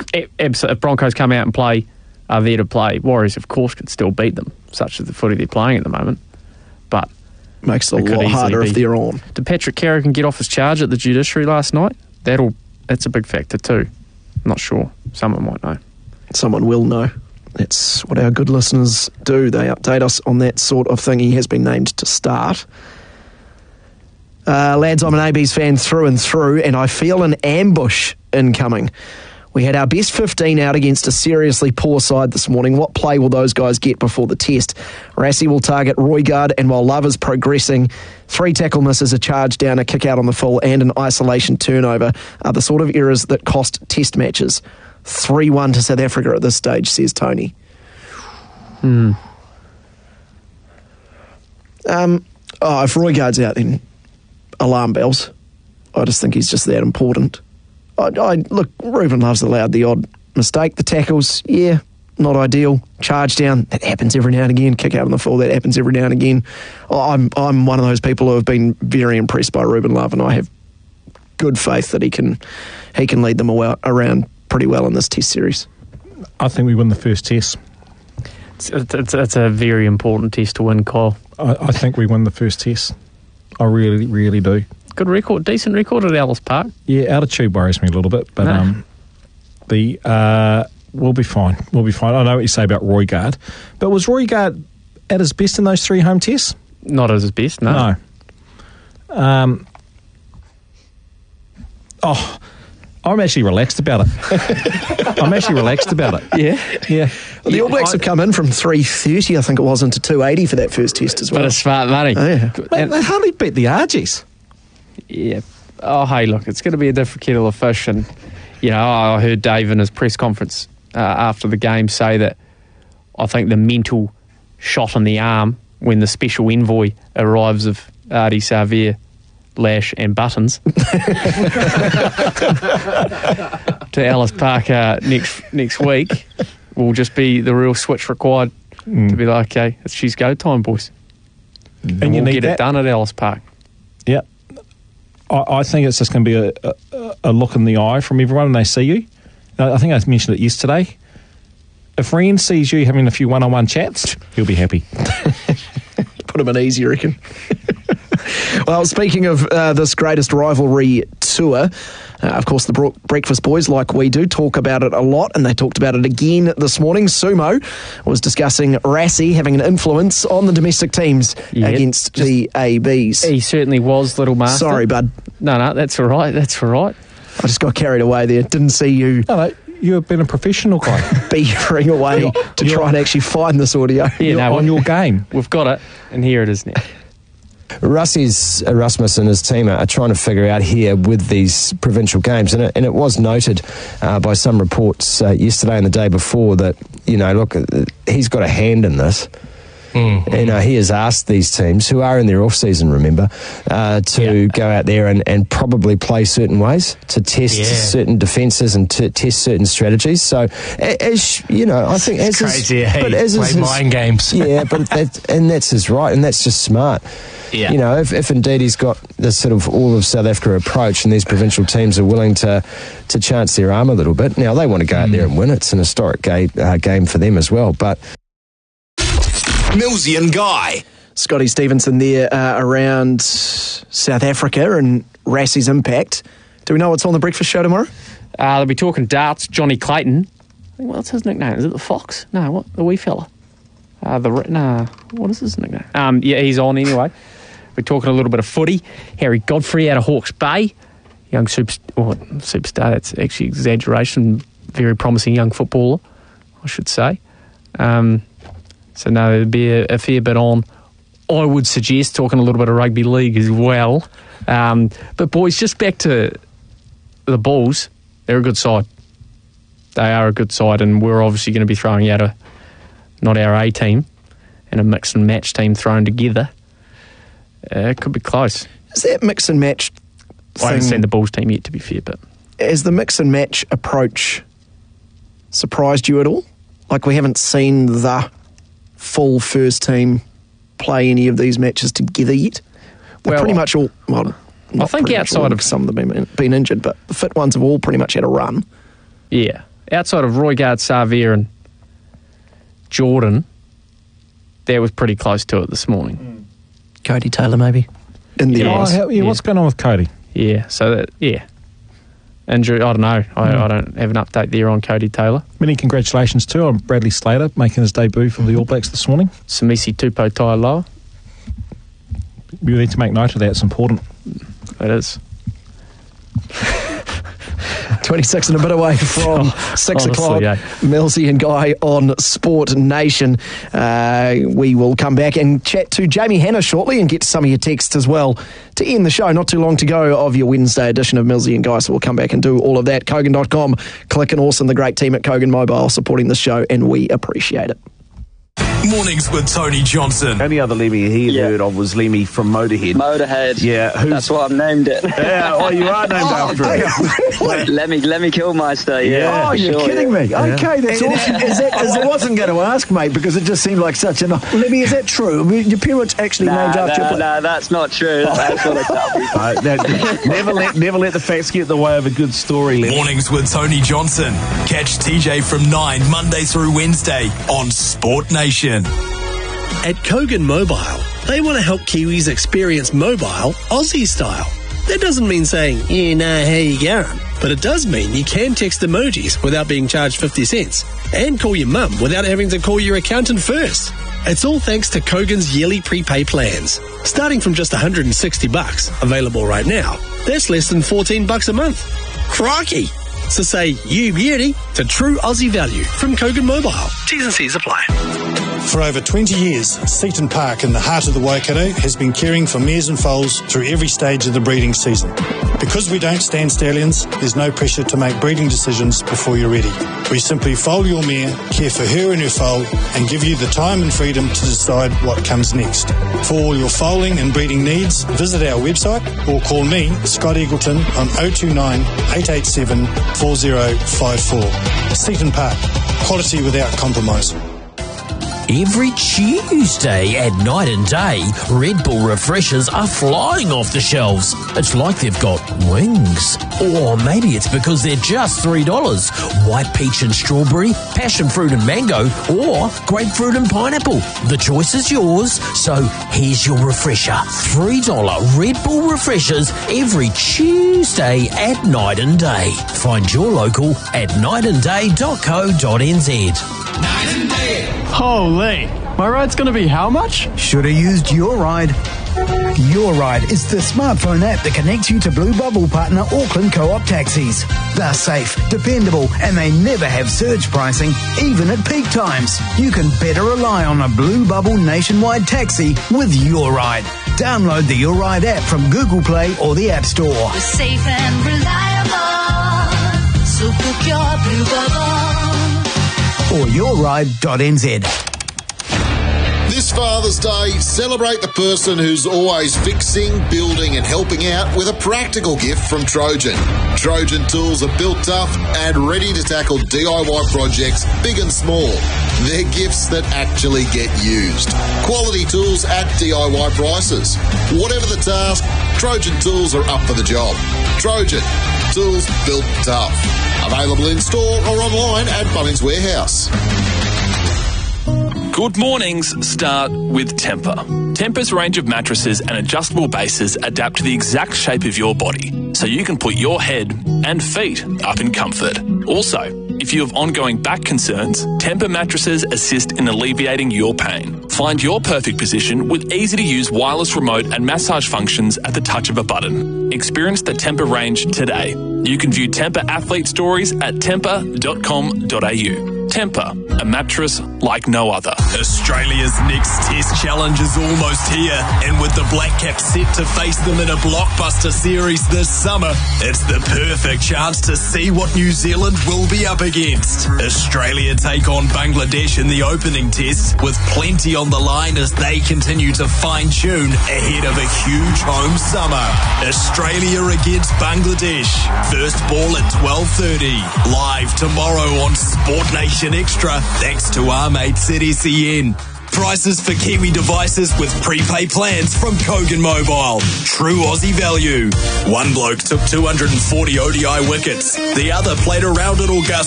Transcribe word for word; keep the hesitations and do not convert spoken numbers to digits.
If Broncos come out and play, are there to play, Warriors, of course, can still beat them, such as the footy they're playing at the moment. But makes it a lot harder if they're on. Did Patrick Carrigan get off his charge at the judiciary last night? That'll That's a big factor too. I'm not sure. Someone might know. Someone will know. That's what our good listeners do. They update us on that sort of thing. He has been named to start. Uh, lads, I'm an A B's fan through and through, and I feel an ambush incoming. We had our best fifteen out against a seriously poor side this morning. What play will those guys get before the test? Rassie will target Roigard, and while Love is progressing, three tackle misses, a charge down, a kick out on the full, and an isolation turnover are the sort of errors that cost test matches. three one to South Africa at this stage, says Tony. Hmm. Um, oh, if Roigard's out, then alarm bells. I just think he's just that important. I, I look, Ruben Love's allowed the odd mistake. The tackles, yeah, not ideal. Charge down, that happens every now and again. Kick out on the full, that happens every now and again. I'm I'm one of those people who have been very impressed by Ruben Love, and I have good faith that he can he can lead them around pretty well in this test series. I think we win the first test. It's, it's, it's a very important test to win, Kyle. I, I think we win the first test. I really, really do. Good record, decent record at Ellis Park. Yeah, altitude worries me a little bit, but no. um, the uh, we'll be fine. We'll be fine. I know what you say about Roigard, but was Roigard at his best in those three home tests? Not at his best, no. No. Um. Oh, I'm actually relaxed about it. I'm actually relaxed about it. Yeah, yeah. Well, the All Blacks I, have come in from three thirty, I think it was, into two eighty for that first test as well. But it's smart money. Oh, yeah. Mate, they hardly beat the Argies. Yeah. Oh, hey, look, it's going to be a different kettle of fish. And, you know, I heard Dave in his press conference uh, after the game say that I think the mental shot in the arm when the special envoy arrives of Ardie Savea, Lash and Buttons to Ellis Park uh, next next week will just be the real switch required mm. to be like, okay, it's she's go time, boys. And, and you we'll need get that. It done at Ellis Park. Yeah. I, I think it's just going to be a, a, a look in the eye from everyone when they see you. I think I mentioned it yesterday. If Ryan sees you having a few one-on-one chats, he'll be happy. Put him at ease, you reckon? Well, speaking of uh, this greatest rivalry tour, uh, of course, the Bro- Breakfast Boys, like we do, talk about it a lot, and they talked about it again this morning. Sumo was discussing Rassie having an influence on the domestic teams yeah, against the A Bs. He certainly was, little master. Sorry, bud. No, no, that's all right. That's all right. I just got carried away there. Didn't see you. No, no. You've been a professional guy. Beavering away you're, to you're, try and actually find this audio. Yeah, you're no, on your game. We've got it, and here it is now. Rassie's Erasmus and his team are trying to figure out here with these provincial games, and it, and it was noted uh, by some reports uh, yesterday and the day before that, you know, look, he's got a hand in this. Mm-hmm. You know, he has asked these teams, who are in their off-season, remember, uh, to yeah. go out there and, and probably play certain ways, to test yeah. certain defences and to test certain strategies. So, as you know, I think it's as crazy, his, hey, but as play his, mind games. Yeah, but that, and that's his right, and that's just smart. Yeah. You know, if, if indeed he's got this sort of all of South Africa approach, and these provincial teams are willing to to chance their arm a little bit. Now they want to go mm. out there and win. It's an historic game, uh, game for them as well, but. Millsy and Guy. Scotty Stevenson there uh, around South Africa and Rassie's impact. Do we know what's on the breakfast show tomorrow? Uh, they'll be talking darts. Johnny Clayton. What's his nickname? Is it the Fox? No, what? The wee fella. Uh, the Nah, what is his nickname? Um, yeah, he's on anyway. We're talking a little bit of footy. Harry Godfrey out of Hawke's Bay. Young super, well, superstar, that's actually exaggeration. Very promising young footballer, I should say. Um... So, no, there'd be a, a fair bit on. I would suggest talking a little bit of rugby league as well. Um, but, boys, just back to the Bulls. They're a good side. They are a good side, and we're obviously going to be throwing out a, not our A team, and a mix and match team thrown together. Uh, it could be close. Is that mix and match thing, I haven't seen the Bulls team yet, to be fair, but... Has the mix and match approach surprised you at all? Like, we haven't seen the... full first team play any of these matches together yet? They're well, pretty much all... Well, I think outside all, of... Some of them have been, been injured, but the fit ones have all pretty much had a run. Yeah. outside of Roigard, Savia and Jordan, that was pretty close to it this morning. Cody Taylor, maybe. In the Oh, eyes. how- yeah, what's going on with Cody? Yeah, so that, yeah. Injury, I don't know. I, I don't have an update there on Cody Taylor. Many congratulations too on Bradley Slater making his debut for the All Blacks this morning. Samisi Tupo Tailoa. We need to make note of that. It's important. It is. twenty-six and a bit away from six Honestly, o'clock. yeah. Millsy and Guy on Sport Nation. Uh, we will come back and chat to Jamie Hanna shortly and get some of your texts as well to end the show. Not too long to go of your Wednesday edition of Millsy and Guy, so we'll come back and do all of that. Kogan dot com. Click and awesome, the great team at Kogan Mobile supporting the show, and we appreciate it. Mornings with Tony Johnson. Only other Lemmy he had Yeah. heard of was Lemmy from Motorhead. Motorhead. Yeah, who's- That's what I've named it. Yeah, oh, you are named after him. Lemmy, Lemmy Kilmeister. Yeah. Yeah. Oh, you're sure, kidding yeah. me. Okay, that's awesome. Is that, is, I wasn't going to ask, mate, because it just seemed like such a... Libby, is that true? I mean, your parents actually Nah, named after nah, your... nah, that's not true. That's what I tell people. Uh, that- never let never let the facts get in the way of a good story, Lemmy. Mornings with Tony Johnson. Catch T J from nine, Monday through Wednesday on Sport Nation. At Kogan Mobile, they want to help Kiwis experience mobile Aussie style. That doesn't mean saying, yeah, nah, how you going? But it does mean you can text emojis without being charged fifty cents and call your mum without having to call your accountant first. It's all thanks to Kogan's yearly prepay plans. Starting from just one hundred sixty bucks, available right now, that's less than fourteen bucks a month. Crikey! So say you beauty to true Aussie value from Kogan Mobile. T's and C's apply. For over twenty years, Seaton Park in the heart of the Waikato has been caring for mares and foals through every stage of the breeding season. Because we don't stand stallions, there's no pressure to make breeding decisions before you're ready. We simply foal your mare, care for her and her foal, and give you the time and freedom to decide what comes next. For all your foaling and breeding needs, visit our website or call me, Scott Eagleton, on oh two nine, eight eight seven, four oh five four. Seaton Park, quality without compromise. Every Tuesday at night and day, Red Bull refreshers are flying off the shelves. It's like they've got wings. Or maybe it's because they're just three dollars. White peach and strawberry, passion fruit and mango, or grapefruit and pineapple. The choice is yours, so here's your refresher. three dollars Red Bull refreshers every Tuesday at night and day. Find your local at night and day dot co dot n z. Holy, my ride's going to be how much? Should have used Your Ride. Your Ride is the smartphone app that connects you to Blue Bubble partner Auckland Co-op taxis. They're safe, dependable, and they never have surge pricing, even at peak times. You can better rely on a Blue Bubble nationwide taxi with Your Ride. Download the Your Ride app from Google Play or the App Store. We're safe and reliable, so book your Blue Bubble. Or your ride dot n z. This Father's Day, celebrate the person who's always fixing, building and helping out with a practical gift from Trojan. Trojan tools are built tough and ready to tackle D I Y projects big and small. They're gifts that actually get used. Quality tools at D I Y prices. Whatever the task, Trojan tools are up for the job. Trojan, tools built tough. Available in store or online at Bunnings Warehouse. Good mornings start with Tempur. Tempur's range of mattresses and adjustable bases adapt to the exact shape of your body, so you can put your head and feet up in comfort. Also, if you have ongoing back concerns, Tempur mattresses assist in alleviating your pain. Find your perfect position with easy-to-use wireless remote and massage functions at the touch of a button. Experience the Tempur range today. You can view Tempur athlete stories at tempur dot com dot a u. Tempur, a mattress like no other. Australia's next Test Challenge is almost here, and with the Black Caps set to face them in a blockbuster series this summer, it's the perfect chance to see what New Zealand will be up against. Australia take on Bangladesh in the opening test, with plenty on the line as they continue to fine-tune ahead of a huge home summer. Australia against Bangladesh. First ball at twelve thirty. Live tomorrow on Sport Nation Extra, thanks to our mates at S E N. Prices for Kiwi devices with prepay plans from Kogan Mobile. True Aussie value. One bloke took two hundred forty O D I wickets. The other played around at Augusta.